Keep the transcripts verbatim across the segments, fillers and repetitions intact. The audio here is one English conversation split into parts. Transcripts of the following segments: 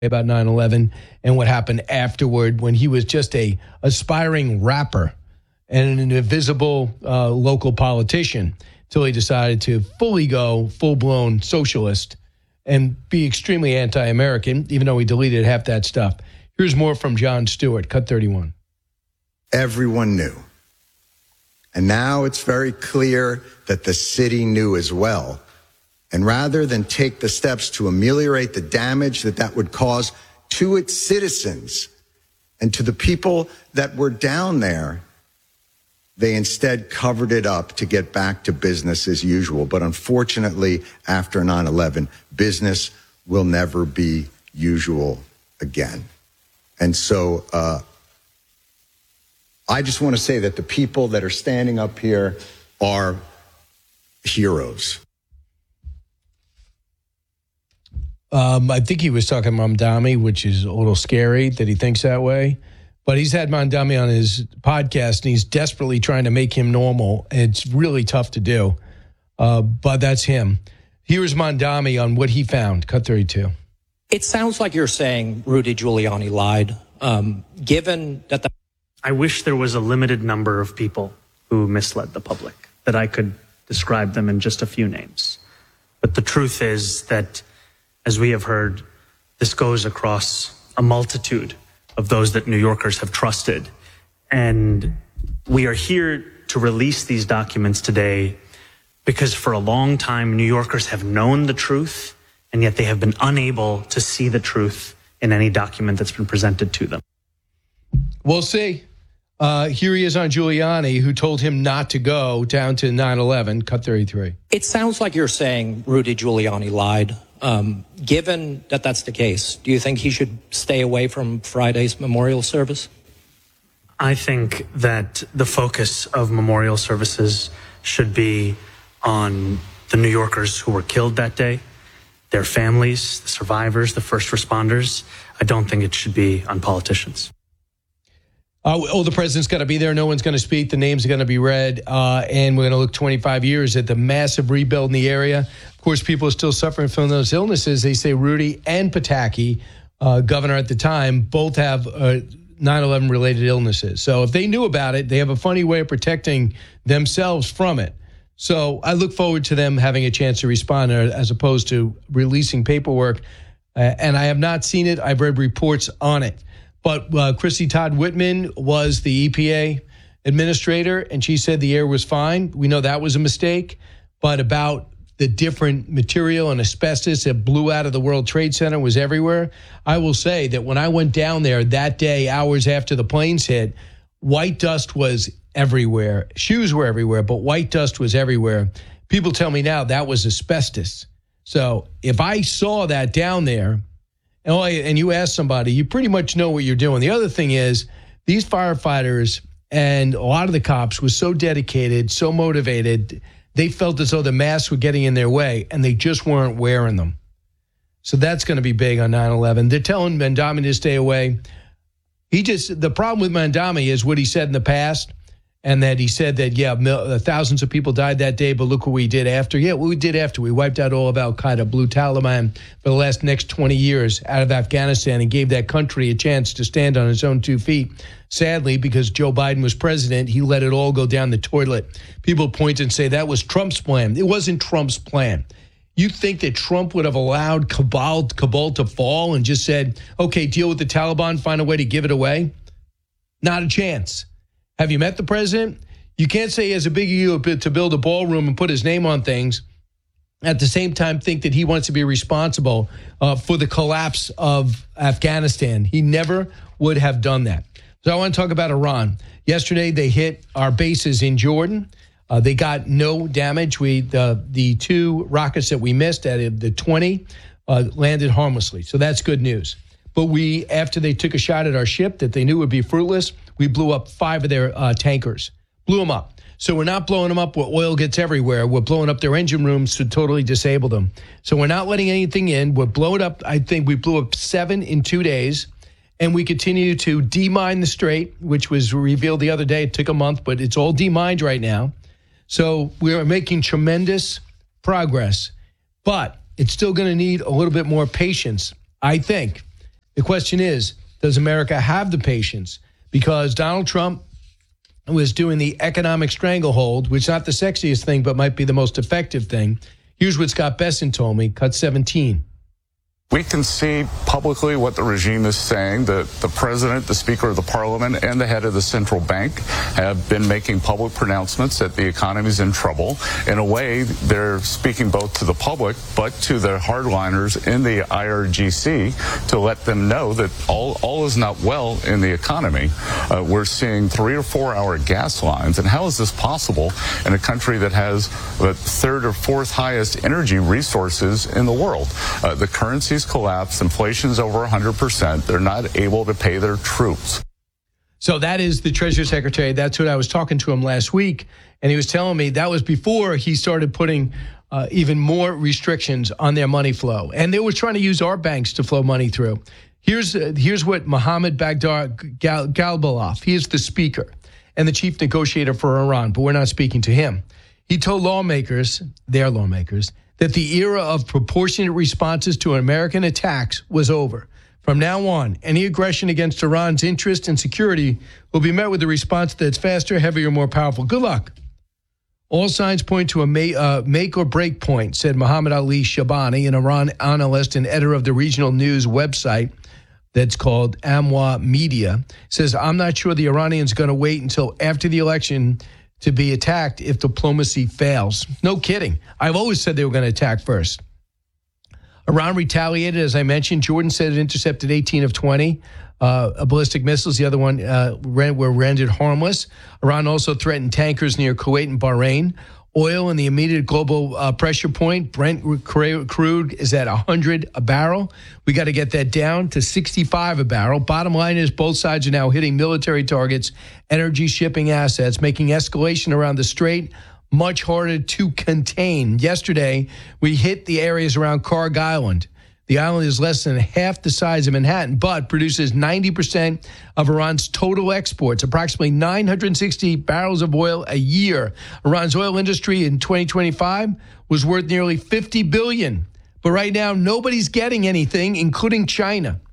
about nine eleven and what happened afterward when he was just a aspiring rapper and an invisible uh, local politician until he decided to fully go full-blown socialist and be extremely anti-American, even though he deleted half that stuff. Here's more from Jon Stewart, cut thirty-one. Everyone knew. And now it's very clear that the city knew as well. And rather than take the steps to ameliorate the damage that that would cause to its citizens and to the people that were down there, they instead covered it up to get back to business as usual. But unfortunately, after nine eleven, business will never be usual again. And so uh, I just want to say that the people that are standing up here are heroes. Um, I think he was talking Mamdani, which is a little scary that he thinks that way. But he's had Mamdani on his podcast, and he's desperately trying to make him normal. It's really tough to do, uh, but that's him. Here's Mamdani on what he found. Cut thirty-two. It sounds like you're saying Rudy Giuliani lied. Um, given that the... I wish there was a limited number of people who misled the public, that I could describe them in just a few names. But the truth is that, as we have heard, this goes across a multitude of those that New Yorkers have trusted. And we are here to release these documents today because for a long time, New Yorkers have known the truth, and yet they have been unable to see the truth in any document that's been presented to them. We'll see. Uh, here he is on Giuliani, who told him not to go down to nine eleven. Cut thirty-three. It sounds like you're saying Rudy Giuliani lied. Um, given that that's the case, do you think he should stay away from Friday's memorial service? I think that the focus of memorial services should be on the New Yorkers who were killed that day, their families, the survivors, the first responders. I don't think it should be on politicians. Uh, oh, the president's got to be there. No one's going to speak. The names are going to be read. Uh, and we're going to look twenty-five years at the massive rebuild in the area. Of course, people are still suffering from those illnesses. They say Rudy and Pataki, uh, governor at the time, both have uh, nine eleven related illnesses. So if they knew about it, they have a funny way of protecting themselves from it. So I look forward to them having a chance to respond as opposed to releasing paperwork. Uh, and I have not seen it. I've read reports on it. But uh, Chrissy Todd Whitman was the E P A administrator, and she said the air was fine. We know that was a mistake. But about the different material and asbestos that blew out of the World Trade Center was everywhere, I will say that when I went down there that day, hours after the planes hit, white dust was everywhere. Shoes were everywhere, but white dust was everywhere. People tell me now that was asbestos. So if I saw that down there, and you ask somebody, you pretty much know what you're doing. The other thing is these firefighters and a lot of the cops were so dedicated, so motivated, they felt as though the masks were getting in their way, and they just weren't wearing them. So that's going to be big on nine eleven. They're telling Mamdani to stay away. He just, the problem with Mamdani is what he said in the past, and that he said that, yeah, mil, thousands of people died that day, but look what we did after. Yeah, what we did after. We wiped out all of al-Qaeda, blew Taliban for the last next twenty years out of Afghanistan and gave that country a chance to stand on its own two feet. Sadly, because Joe Biden was president, he let it all go down the toilet. People point and say that was Trump's plan. It wasn't Trump's plan. You think that Trump would have allowed Kabul, Kabul to fall and just said, okay, deal with the Taliban, find a way to give it away? Not a chance. Have you met the president? You can't say he has a big ego to build a ballroom and put his name on things, at the same time think that he wants to be responsible uh, for the collapse of Afghanistan. He never would have done that. So I want to talk about Iran. Yesterday, they hit our bases in Jordan. Uh, they got no damage. We the, the two rockets that we missed out of the twenty uh, landed harmlessly. So that's good news. But we, after they took a shot at our ship that they knew would be fruitless, we blew up five of their uh, tankers. Blew them up. So we're not blowing them up where oil gets everywhere. We're blowing up their engine rooms to totally disable them. So we're not letting anything in. We're blowing up, I think we blew up seven in two days. And we continue to demine the strait, which was revealed the other day. It took a month, but it's all demined right now. So we're making tremendous progress. But it's still going to need a little bit more patience, I think. The question is, does America have the patience? Because Donald Trump was doing the economic stranglehold, which is not the sexiest thing, but might be the most effective thing. Here's what Scott Besson told me, cut seventeen. We can see publicly what the regime is saying. The, the president, the speaker of the parliament, and the head of the central bank have been making public pronouncements that the economy is in trouble. In a way, they're speaking both to the public, but to the hardliners in the I R G C to let them know that all, all is not well in the economy. Uh, we're seeing three or four hour gas lines. And how is this possible in a country that has the third or fourth highest energy resources in the world? Uh, the currency's collapse, inflation's over one hundred percent. They're not able to pay their troops. So that is the Treasury Secretary. That's what I was talking to him last week. And he was telling me that was before he started putting uh, even more restrictions on their money flow. And they were trying to use our banks to flow money through. Here's uh, here's what Mohammed Baghdad Gal- Galbaloff, he is the speaker and the chief negotiator for Iran, but we're not speaking to him. He told lawmakers, their lawmakers, that the era of proportionate responses to American attacks was over. From now on, any aggression against Iran's interest and security will be met with a response that's faster, heavier, more powerful. Good luck. All signs point to a may, uh, make or break point, said Mohammed Ali Shabani, an Iran analyst and editor of the regional news website that's called Amwa Media. Says, I'm not sure the Iranians are going to wait until after the election to be attacked if diplomacy fails. No kidding. I've always said they were going to attack first. Iran retaliated, as I mentioned. Jordan said it intercepted eighteen of twenty uh, ballistic missiles. The other one uh, were rendered harmless. Iran also threatened tankers near Kuwait and Bahrain. Oil in the immediate global uh, pressure point, Brent crude is at one hundred a barrel. We got to get that down to sixty-five a barrel. Bottom line is both sides are now hitting military targets, energy shipping assets, making escalation around the strait much harder to contain. Yesterday, we hit the areas around Karg Island. The island is less than half the size of Manhattan, but produces ninety percent of Iran's total exports, approximately nine hundred sixty barrels of oil a year. Iran's oil industry in twenty twenty-five was worth nearly fifty billion dollars. But right now, nobody's getting anything, including China.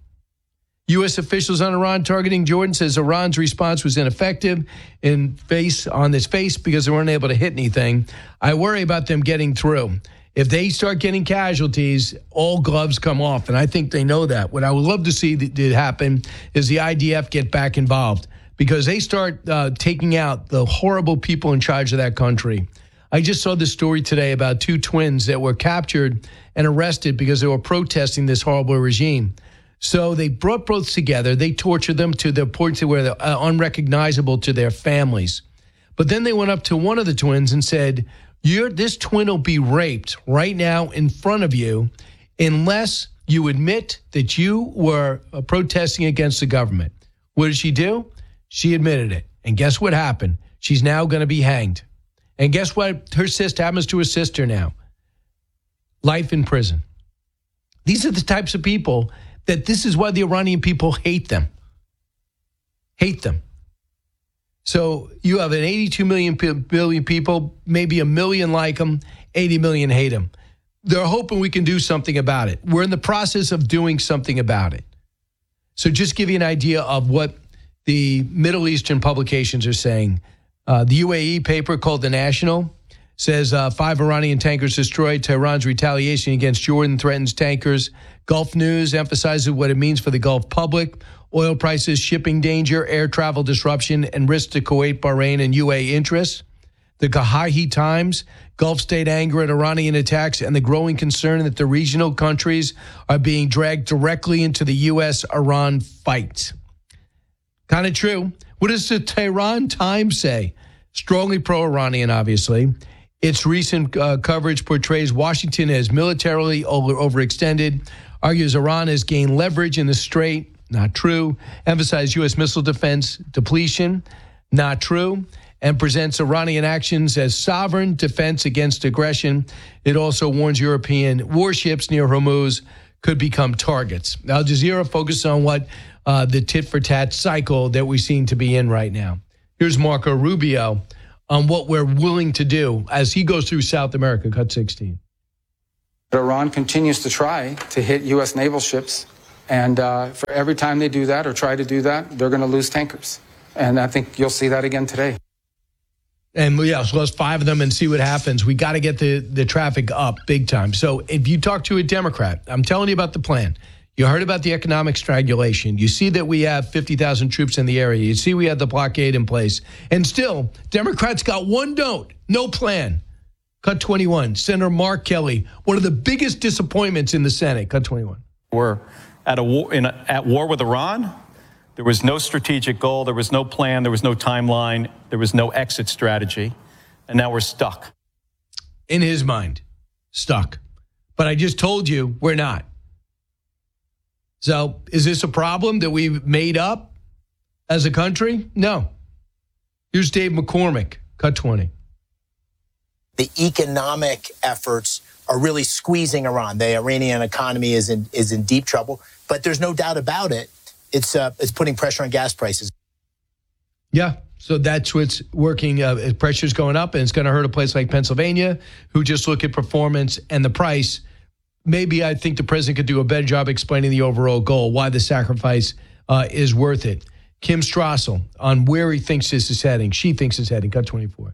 U S officials on Iran targeting Jordan says Iran's response was ineffective in face on this face because they weren't able to hit anything. I worry about them getting through. If they start getting casualties, all gloves come off, and I think they know that. What I would love to see that happen is the I D F get back involved because they start uh, taking out the horrible people in charge of that country. I just saw this story today about two twins that were captured and arrested because they were protesting this horrible regime. So they brought both together. They tortured them to the point where they're uh, unrecognizable to their families. But then they went up to one of the twins and said, You're, this twin will be raped right now in front of you unless you admit that you were uh, protesting against the government. What did she do? She admitted it. And guess what happened? She's now going to be hanged. And guess what her sister happens to her sister now? Life in prison. These are the types of people that this is why the Iranian people hate them. Hate them. So you have an eighty-two million billion people, maybe a million like them, eighty million hate them. They're hoping we can do something about it. We're in the process of doing something about it. So just give you an idea of what the Middle Eastern publications are saying. Uh, the U A E paper called The National says uh, five Iranian tankers destroyed. Tehran's retaliation against Jordan threatens tankers. Gulf News emphasizes what it means for the Gulf public. Oil prices, shipping danger, air travel disruption, and risk to Kuwait, Bahrain, and U A E interests. The Kahahi Times, Gulf state anger at Iranian attacks and the growing concern that the regional countries are being dragged directly into the U S Iran fight. Kind of true. What does the Tehran Times say? Strongly pro-Iranian, obviously. Its recent uh, coverage portrays Washington as militarily over- overextended, argues Iran has gained leverage in the strait. Not true. Emphasize U S missile defense depletion. Not true. And presents Iranian actions as sovereign defense against aggression. It also warns European warships near Hormuz could become targets. Al Jazeera focuses on what uh, the tit-for-tat cycle that we seem to be in right now. Here's Marco Rubio on what we're willing to do as he goes through South America, cut sixteen. Iran continues to try to hit U S naval ships And uh, for every time they do that or try to do that, they're going to lose tankers. And I think you'll see that again today. And yeah, so let's five of them and see what happens. We got to get the, the traffic up big time. So if you talk to a Democrat, I'm telling you about the plan. You heard about the economic strangulation. You see that we have fifty thousand troops in the area. You see we have the blockade in place. And still, Democrats got one don't, no plan. Cut twenty-one. Senator Mark Kelly, one of the biggest disappointments in the Senate. Cut twenty-one. We're at a war, in a, at war with Iran. There was no strategic goal. There was no plan. There was no timeline. There was no exit strategy. And now we're stuck. In his mind, stuck. But I just told you we're not. So is this a problem that we've made up as a country? No. Here's Dave McCormick, cut twenty. The economic efforts are really squeezing Iran. The Iranian economy is in is in deep trouble, but there's no doubt about it. It's uh, it's putting pressure on gas prices. Yeah, so that's what's working. Uh, pressure's going up, and it's going to hurt a place like Pennsylvania, who just look at performance and the price. Maybe I think the president could do a better job explaining the overall goal, why the sacrifice uh, is worth it. Kim Strassel on where he thinks this is heading. She thinks it's heading. Cut twenty-four.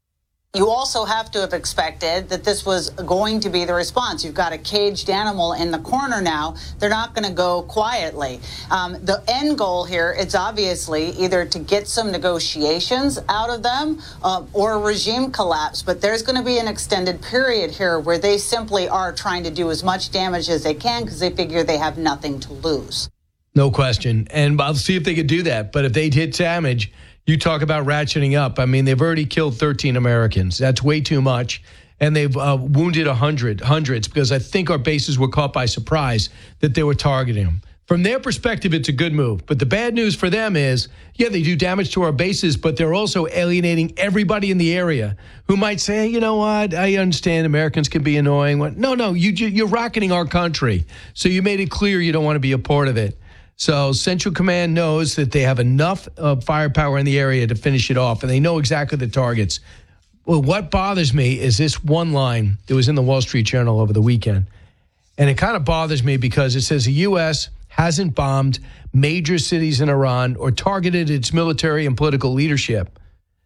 You also have to have expected that this was going to be the response. You've got a caged animal in the corner now. They're not going to go quietly. Um, the end goal here is obviously either to get some negotiations out of them uh, or a regime collapse. But there's going to be an extended period here where they simply are trying to do as much damage as they can because they figure they have nothing to lose. No question. And I'll see if they could do that. But if they'd hit damage, you talk about ratcheting up. I mean, they've already killed thirteen Americans. That's way too much. And they've uh, wounded one hundred, hundreds, because I think our bases were caught by surprise that they were targeting them. From their perspective, it's a good move. But the bad news for them is, yeah, they do damage to our bases, but they're also alienating everybody in the area who might say, you know what, I understand Americans can be annoying. No, no, you, you're rocketing our country. So you made it clear you don't want to be a part of it. So Central Command knows that they have enough uh, firepower in the area to finish it off, and they know exactly the targets. Well, what bothers me is this one line that was in the Wall Street Journal over the weekend. And it kind of bothers me because it says the U S hasn't bombed major cities in Iran or targeted its military and political leadership.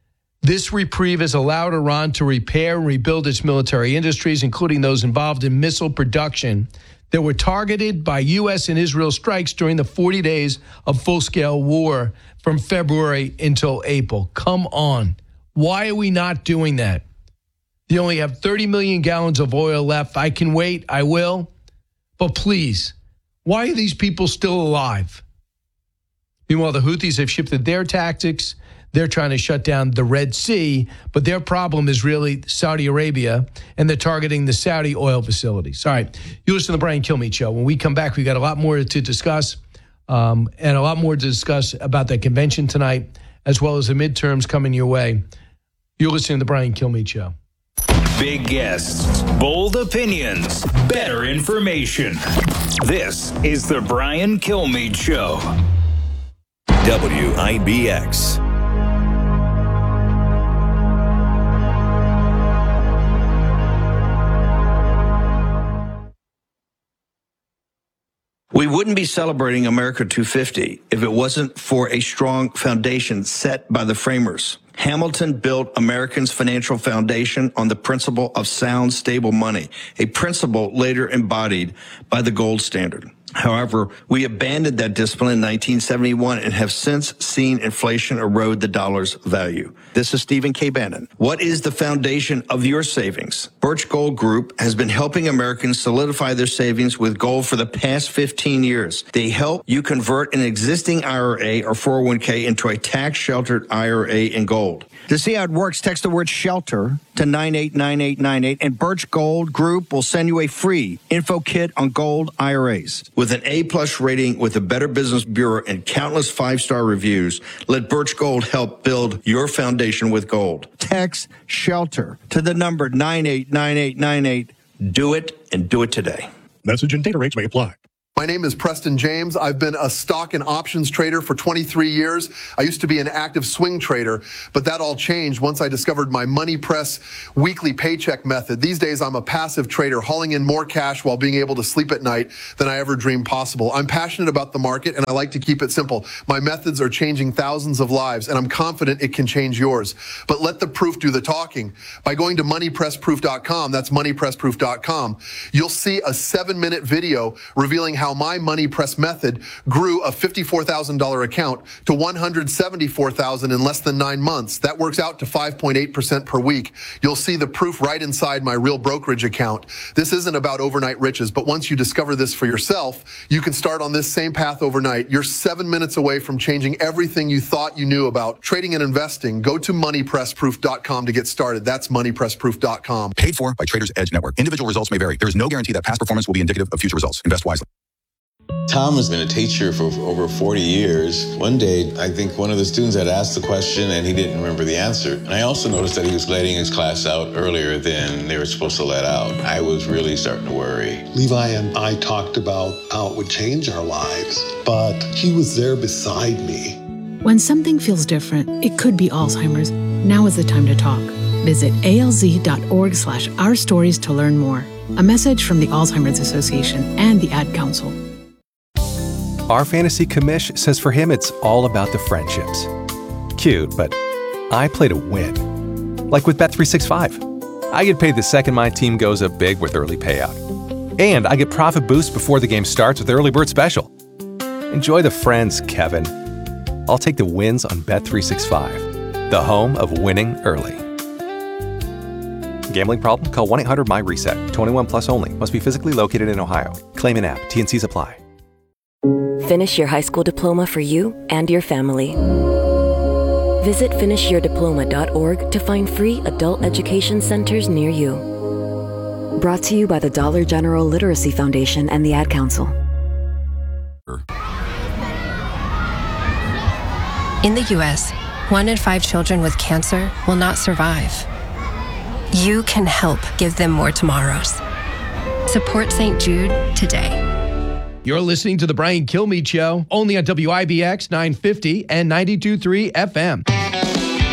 This reprieve has allowed Iran to repair and rebuild its military industries, including those involved in missile production, that were targeted by U S and Israel strikes during the forty days of full-scale war from February until April. Come on. Why are we not doing that? You only have thirty million gallons of oil left. I can wait. I will. But please, why are these people still alive? Meanwhile, the Houthis have shifted their tactics. They're trying to shut down the Red Sea, but their problem is really Saudi Arabia, and they're targeting the Saudi oil facilities. All right, you listen to the Brian Kilmeade Show. When we come back, we got a lot more to discuss, um, and a lot more to discuss about the convention tonight, as well as the midterms coming your way. You're listening to the Brian Kilmeade Show. Big guests, bold opinions, better information. This is the Brian Kilmeade Show. W I B X. We wouldn't be celebrating America two fifty if it wasn't for a strong foundation set by the framers. Hamilton built Americans' financial foundation on the principle of sound, stable money, a principle later embodied by the gold standard. However, we abandoned that discipline in nineteen seventy-one and have since seen inflation erode the dollar's value. This is Stephen K. Bannon. What is the foundation of your savings? Birch Gold Group has been helping Americans solidify their savings with gold for the past fifteen years. They help you convert an existing I R A or four oh one k into a tax-sheltered I R A in gold. To see how it works, text the word SHELTER to nine eight nine eight nine eight, and Birch Gold Group will send you a free info kit on gold I R As. With an A-plus rating with the Better Business Bureau and countless five-star reviews, let Birch Gold help build your foundation with gold. Text SHELTER to the number nine eight nine eight nine eight. Do it, and do it today. Message and data rates may apply. My name is Preston James. I've been a stock and options trader for twenty-three years. I used to be an active swing trader, but that all changed once I discovered my Money Press weekly paycheck method. These days, I'm a passive trader, hauling in more cash while being able to sleep at night than I ever dreamed possible. I'm passionate about the market, and I like to keep it simple. My methods are changing thousands of lives, and I'm confident it can change yours. But let the proof do the talking. By going to money press proof dot com, that's money press proof dot com, you'll see a seven-minute video revealing how my Money Press method grew a fifty-four thousand dollars account to one hundred seventy-four thousand dollars in less than nine months. That works out to five point eight percent per week. You'll see the proof right inside my real brokerage account. This isn't about overnight riches, but once you discover this for yourself, you can start on this same path overnight. You're seven minutes away from changing everything you thought you knew about trading and investing. Go to money press proof dot com to get started. That's money press proof dot com. Paid for by Traders Edge Network. Individual results may vary. There is no guarantee that past performance will be indicative of future results. Invest wisely. Tom has been a teacher for over forty years. One day, I think one of the students had asked the question and he didn't remember the answer. And I also noticed that he was letting his class out earlier than they were supposed to let out. I was really starting to worry. Levi and I talked about how it would change our lives, but he was there beside me. When something feels different, it could be Alzheimer's. Now is the time to talk. Visit A L Z dot org slash our stories to learn more. A message from the Alzheimer's Association and the Ad Council. Our fantasy commish says for him it's all about the friendships. Cute, but I play to win. Like with Bet three sixty-five. I get paid the second my team goes up big with early payout. And I get profit boost before the game starts with Early Bird Special. Enjoy the friends, Kevin. I'll take the wins on Bet three sixty-five, the home of winning early. Gambling problem? Call one eight hundred M Y reset. twenty-one plus only. Must be physically located in Ohio. Claim in app. T and Cs apply. Finish your high school diploma for you and your family. Visit finish your diploma dot org to find free adult education centers near you. Brought to you by the Dollar General Literacy Foundation and the Ad Council. In the U S, one in five children with cancer will not survive. You can help give them more tomorrows. Support Saint Jude today. You're listening to The Brian Kilmeade Show, only on W I B X nine fifty and ninety-two point three F M.